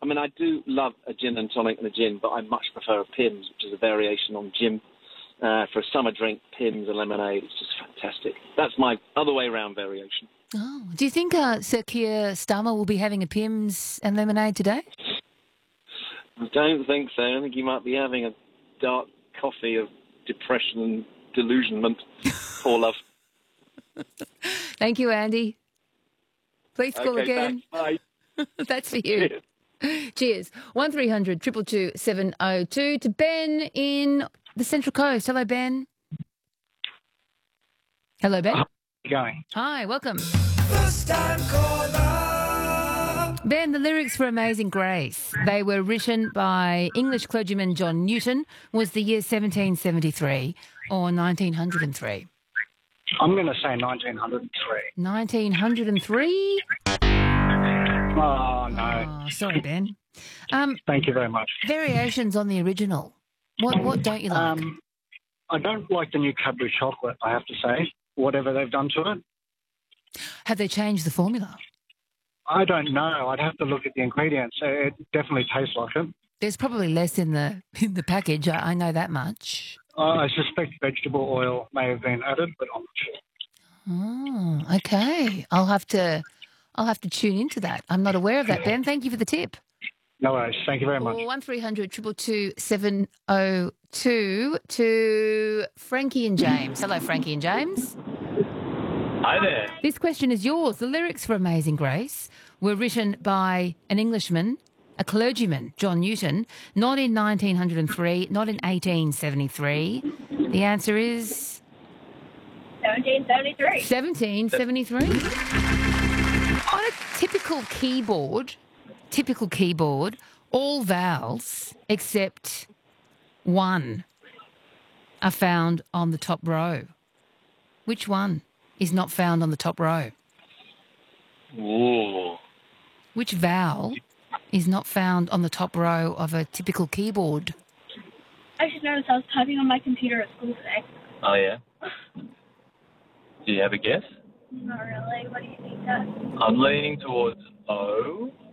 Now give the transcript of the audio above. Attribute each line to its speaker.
Speaker 1: mean, I do love a gin and tonic and a gin, but I much prefer a Pimm's, which is a variation on gin. For a summer drink, Pimm's and lemonade, it's just fantastic. That's my other way around variation.
Speaker 2: Oh, do you think Sir Keir Starmer will be having a Pimm's and lemonade today?
Speaker 1: I don't think so. I think he might be having a dark coffee of depression and delusionment. Poor love.
Speaker 2: Thank you, Andy. Please call again.
Speaker 1: Thanks. Bye.
Speaker 2: That's for you. Cheers. 1300 222 702 to Ben in the Central Coast. Hello, Ben. Hello, Ben.
Speaker 3: How are you going?
Speaker 2: Hi, welcome.
Speaker 4: First time caller.
Speaker 2: Ben, the lyrics for Amazing Grace, they were written by English clergyman John Newton. Was the year 1773 or 1903?
Speaker 3: I'm going to say 1903.
Speaker 2: 1903?
Speaker 3: Oh, no.
Speaker 2: Oh, sorry, Ben.
Speaker 3: Thank you very much.
Speaker 2: Variations on the original. What don't you like?
Speaker 3: I don't like the new Cadbury chocolate, I have to say, whatever they've done to it.
Speaker 2: Have they changed the formula?
Speaker 3: I don't know. I'd have to look at the ingredients. It definitely tastes like it.
Speaker 2: There's probably less in the package. I know that much.
Speaker 3: I suspect vegetable oil may have been added, but I'm not sure.
Speaker 2: Oh, okay. I'll have to tune into that. I'm not aware of that, Ben. Thank you for the tip.
Speaker 3: No worries. Thank you very much.
Speaker 2: 1300 222 702 to Frankie and James. Hello, Frankie and James.
Speaker 5: Hi there.
Speaker 2: This question is yours. The lyrics for Amazing Grace were written by an Englishman, a clergyman, John Newton, not in 1903, not in 1873. The answer is
Speaker 6: 1773.
Speaker 2: 1773. On a typical keyboard, all vowels except one are found on the top row. Which one is not found on the top row?
Speaker 5: Ooh.
Speaker 2: Which vowel is not found on the top row of a typical keyboard?
Speaker 6: I just noticed I was typing on my computer at school today.
Speaker 5: Oh, yeah? Do you have a guess?
Speaker 6: Not really. What do you think, Dad?
Speaker 5: I'm leaning towards O.